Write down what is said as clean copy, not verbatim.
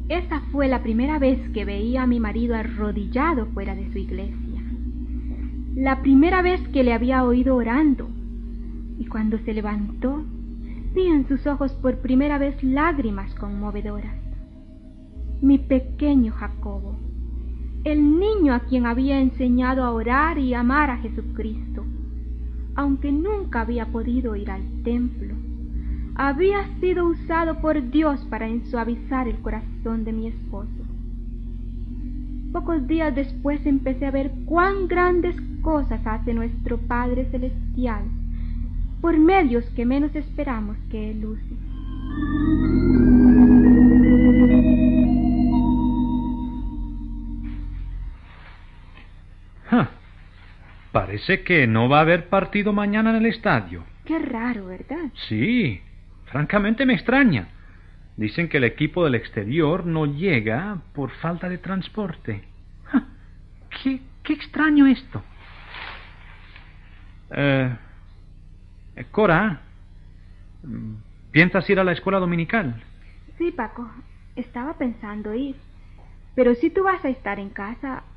Esa fue la primera vez que veía a mi marido arrodillado fuera de su iglesia. La primera vez que le había oído orando. Y cuando se levantó, vi en sus ojos por primera vez lágrimas conmovedoras. Mi pequeño Jacobo, el niño a quien había enseñado a orar y amar a Jesucristo, aunque nunca había podido ir al templo, había sido usado por Dios para ensuavizar el corazón de mi esposo. Pocos días después empecé a ver cuán grandes cosas hace nuestro Padre Celestial por medios que menos esperamos que Él use. Parece que no va a haber partido mañana en el estadio. Qué raro, ¿verdad? Sí, francamente me extraña. Dicen que el equipo del exterior no llega por falta de transporte. Qué extraño esto. Cora, ¿piensas ir a la escuela dominical? Sí, Paco, estaba pensando ir. Pero si tú vas a estar en casa,